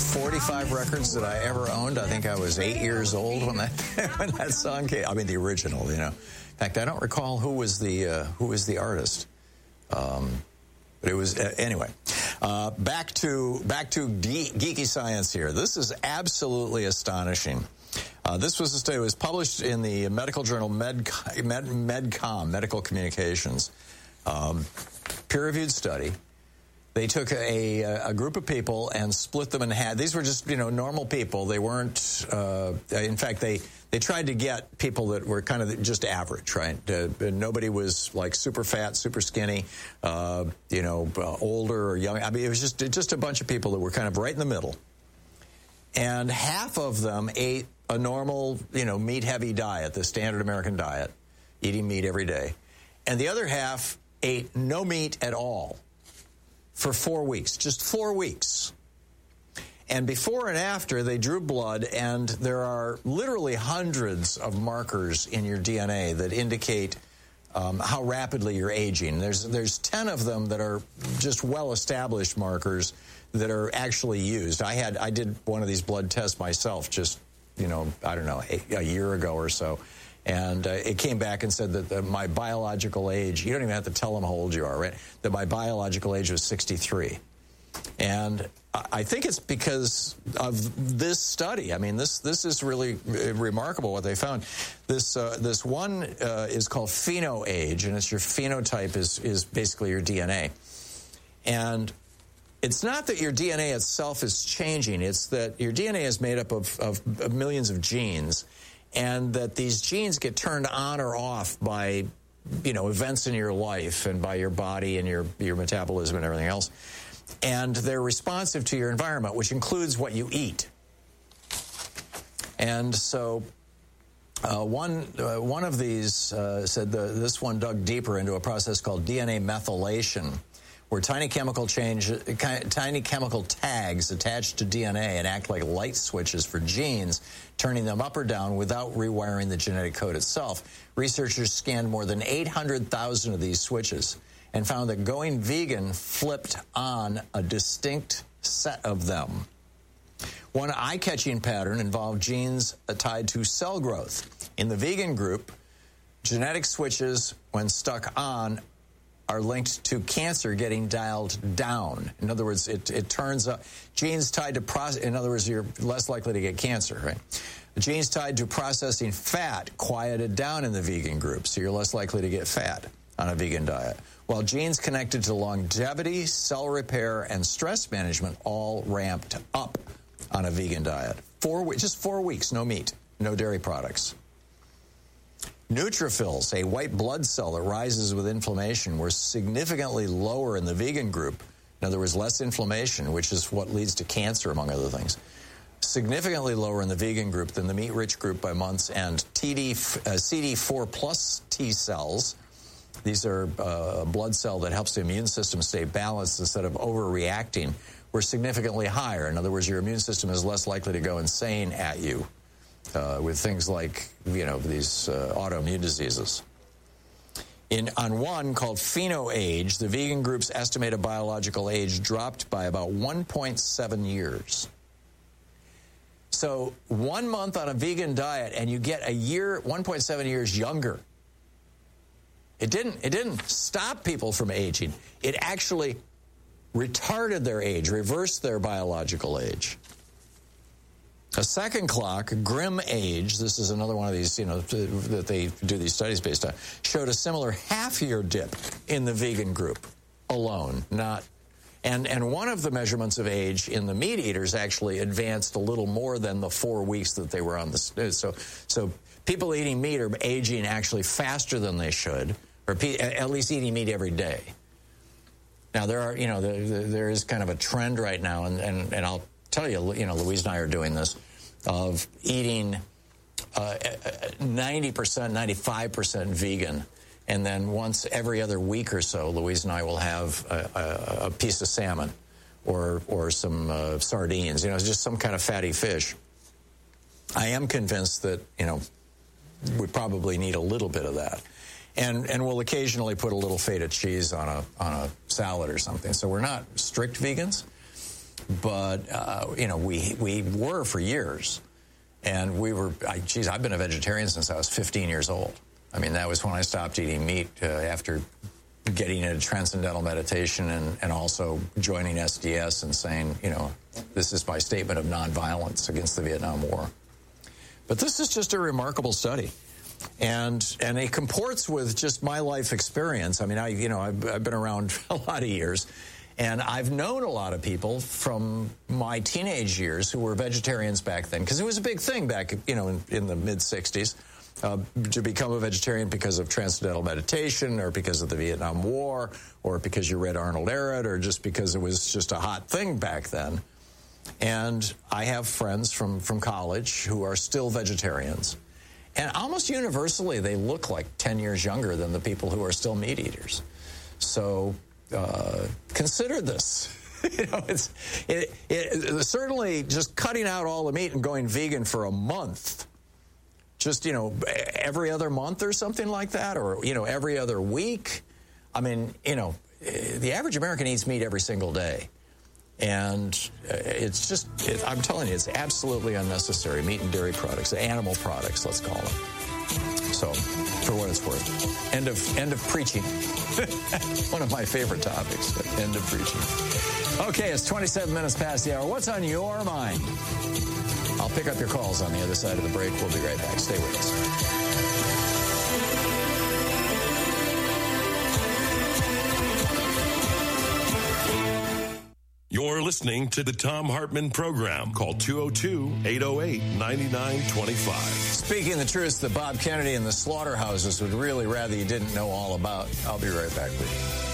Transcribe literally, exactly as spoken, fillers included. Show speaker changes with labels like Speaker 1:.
Speaker 1: forty-five records that I ever owned. I think I was eight years old when that when that song came. I mean, the original, you know. In fact, I don't recall who was the uh, who was the artist. Um, but it was uh, anyway. Uh, back to back to ge- geeky science here. This is absolutely astonishing. Uh, this was a study. It was published in the medical journal Med, Med, MedCom, Medical Communications. Um, peer-reviewed study. They took a, a group of people and split them in half. These were just, you know, normal people. They weren't, uh, in fact, they, they tried to get people that were kind of just average, right? Uh, nobody was like super fat, super skinny, uh, you know, uh, older or young. I mean, it was just, just a bunch of people that were kind of right in the middle. And half of them ate a normal, you know, meat-heavy diet, the standard American diet, eating meat every day. And the other half ate no meat at all for four weeks, just four weeks. And before and after, they drew blood, and there are literally hundreds of markers in your D N A that indicate um, how rapidly you're aging. There's there's ten of them that are just well-established markers that are actually used. I had I did one of these blood tests myself just, you know, I don't know, a, a year ago or so. And uh, it came back and said that the, my biological age, you don't even have to tell them how old you are, right? That my biological age was sixty-three. And I think it's because of this study. I mean, this this is really remarkable what they found. This uh, this one uh, is called PhenoAge, and it's your phenotype is is basically your D N A. And it's not that your D N A itself is changing. It's that your D N A is made up of, of, of millions of genes, and that these genes get turned on or off by, you know, events in your life and by your body and your, your metabolism and everything else. And they're responsive to your environment, which includes what you eat. And so uh, one uh, one of these uh, said the, this one dug deeper into a process called D N A methylation, where tiny chemical change, tiny chemical tags attach to D N A and act like light switches for genes, turning them up or down without rewiring the genetic code itself. Researchers scanned more than eight hundred thousand of these switches and found that going vegan flipped on a distinct set of them. One eye-catching pattern involved genes tied to cell growth. In the vegan group, genetic switches, when stuck on, are linked to cancer getting dialed down. In other words, it, it turns up. Genes tied to process, in other words, you're less likely to get cancer, right? The genes tied to processing fat quieted down in the vegan group, so you're less likely to get fat on a vegan diet. While genes connected to longevity, cell repair, and stress management all ramped up on a vegan diet. Four, just four weeks, no meat, no dairy products. Neutrophils, a white blood cell that rises with inflammation, were significantly lower in the vegan group. In other words, less inflammation, which is what leads to cancer, among other things. Significantly lower in the vegan group than the meat-rich group by months. And T D, uh, C D four plus T cells, these are uh, a blood cell that helps the immune system stay balanced instead of overreacting, were significantly higher. In other words, your immune system is less likely to go insane at you uh, with things like, you know, these uh, autoimmune diseases. In, on one called PhenoAge, the vegan group's estimated biological age dropped by about one point seven years. So one month on a vegan diet and you get a year, one point seven years younger. It didn't, it didn't stop people from aging. It actually retarded their age, reversed their biological age. A second clock, GrimAge, this is another one of these, you know, that they do these studies based on, showed a similar half-year dip in the vegan group alone, not, and, and one of the measurements of age in the meat eaters actually advanced a little more than the four weeks that they were on the, so, so people eating meat are aging actually faster than they should, or at least eating meat every day. Now, there are, you know, there, there is kind of a trend right now, and, and, and I'll tell you, you know, Louise and I are doing this, of eating uh, ninety percent, ninety-five percent vegan, and then once every other week or so, Louise and I will have a, a, a piece of salmon or, or some uh, sardines, you know, just some kind of fatty fish. I am convinced that, you know, we probably need a little bit of that. And and we'll occasionally put a little feta cheese on a on a salad or something. So we're not strict vegans, but, uh, you know, we, we were for years. And we were, I, geez, I've been a vegetarian since I was fifteen years old. I mean, that was when I stopped eating meat uh, after getting into transcendental meditation and, and also joining S D S and saying, you know, this is my statement of nonviolence against the Vietnam War. But this is just a remarkable study. And and it comports with just my life experience. I mean, I you know, I've, I've been around a lot of years. And I've known a lot of people from my teenage years who were vegetarians back then, because it was a big thing back, you know, in, in the mid sixties, uh, to become a vegetarian because of transcendental meditation or because of the Vietnam War or because you read Arnold Ehret or just because it was just a hot thing back then. And I have friends from, from college who are still vegetarians. And almost universally, they look like ten years younger than the people who are still meat eaters. So... Uh, consider this. you know, it's it, it, certainly just cutting out all the meat and going vegan for a month, just, you know, every other month or something like that, or, you know, every other week. I mean, you know, the average American eats meat every single day. And it's just, it, I'm telling you, it's absolutely unnecessary. Meat and dairy products, animal products, let's call them. So, for what it's worth. End of end of preaching. One of my favorite topics, but end of preaching. Okay, it's twenty-seven minutes past the hour. What's on your mind? I'll pick up your calls on the other side of the break. We'll be right back. Stay with us.
Speaker 2: You're listening to the Thom Hartmann Program. Call two oh two, eight oh eight, nine nine two five.
Speaker 1: Speaking the truth that Bob Kennedy and the slaughterhouses would really rather you didn't know all about. I'll be right back with you.